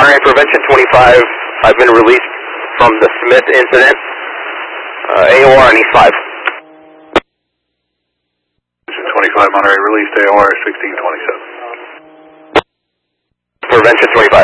Monterey Prevention 25, I've been released from the Smith incident. AOR on East 5. 25 Monterey released AOR 1627. Prevention 25.